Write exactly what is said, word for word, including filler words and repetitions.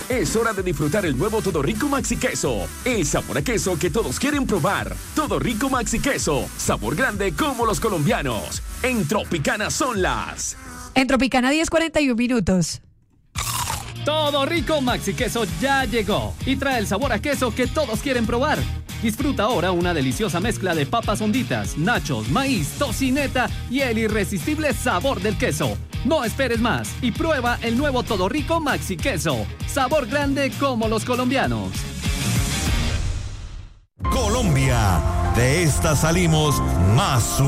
Es hora de disfrutar el nuevo Todo Rico Maxi Queso. El sabor a queso que todos quieren probar. Todo Rico Maxi Queso. Sabor grande como los colombianos. En Tropicana son las... En Tropicana diez cuarenta y uno minutos. Todo Rico Maxi Queso ya llegó y trae el sabor a queso que todos quieren probar. Disfruta ahora una deliciosa mezcla de papas honditas, nachos, maíz, tocineta y el irresistible sabor del queso. No esperes más y prueba el nuevo Todo Rico Maxi Queso. Sabor grande como los colombianos. Colombia, de esta salimos más